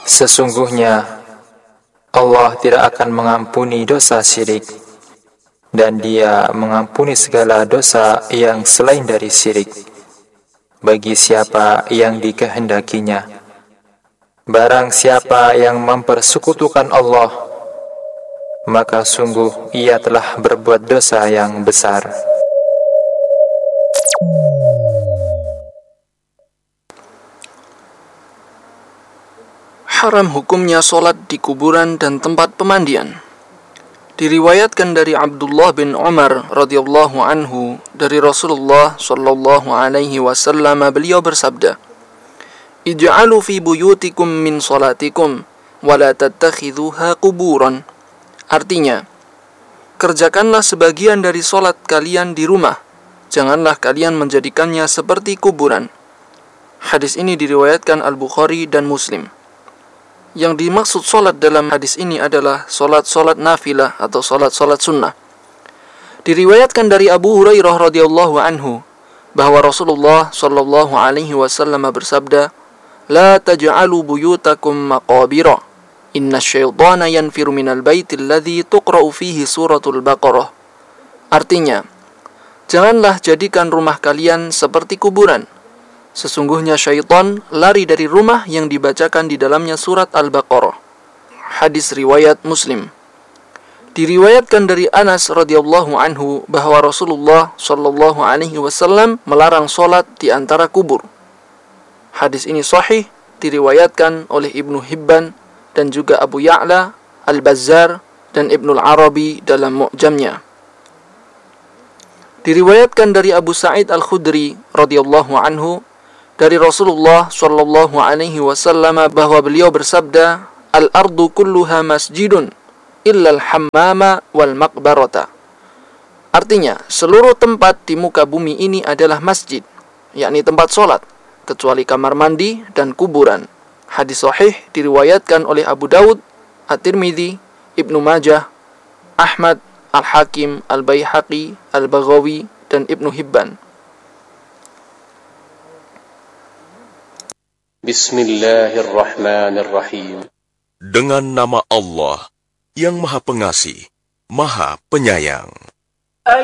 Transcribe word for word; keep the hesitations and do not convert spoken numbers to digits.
Sesungguhnya Allah tidak akan mengampuni dosa syirik, dan Dia mengampuni segala dosa yang selain dari syirik bagi siapa yang dikehendakinya. Barang siapa yang mempersekutukan Allah, maka sungguh ia telah berbuat dosa yang besar. Haram hukumnya solat di kuburan dan tempat pemandian. Diriwayatkan dari Abdullah bin Umar radhiyallahu anhu dari Rasulullah sallallahu alaihi wasallam, beliau bersabda, "Ij'alu fi buyutikum min salatikum wa la tattakhidhuha quburan." Artinya, kerjakanlah sebagian dari solat kalian di rumah, janganlah kalian menjadikannya seperti kuburan. Hadis ini diriwayatkan Al-Bukhari dan Muslim. Yang dimaksud solat dalam hadis ini adalah solat-solat nafilah atau solat-solat sunnah. Diriwayatkan dari Abu Hurairah radhiyallahu anhu bahwa Rasulullah sallallahu alaihi wasallam bersabda, "La taj'alu buyutakum maqabira. Inna syaitana yanfiru minal baitil ladzi tuqra'u fihi suratul Baqarah." Artinya, janganlah jadikan rumah kalian seperti kuburan. Sesungguhnya syaitan lari dari rumah yang dibacakan di dalamnya surat Al-Baqarah. Hadis riwayat Muslim. Diriwayatkan dari Anas radhiyallahu anhu bahwa Rasulullah sallallahu alaihi wasallam melarang salat di antara kubur. Hadis ini sahih, diriwayatkan oleh Ibnu Hibban dan juga Abu Ya'la, Al-Bazzar dan Ibnul Arabi dalam Mu'jamnya. Diriwayatkan dari Abu Sa'id Al-Khudri radhiyallahu anhu dari Rasulullah sallallahu alaihi wasallam bahwa beliau bersabda, "Al-ardu kulluha masjidun illa al-hammama wal maqbarata." Artinya, seluruh tempat di muka bumi ini adalah masjid, yakni tempat solat, kecuali kamar mandi dan kuburan. Hadis sahih diriwayatkan oleh Abu Dawud, At-Tirmidzi, Ibnu Majah, Ahmad, Al-Hakim, Al-Baihaqi, Al-Baghawi dan Ibnu Hibban. Bismillahirrahmanirrahim. Dengan nama Allah yang Maha Pengasih, Maha Penyayang.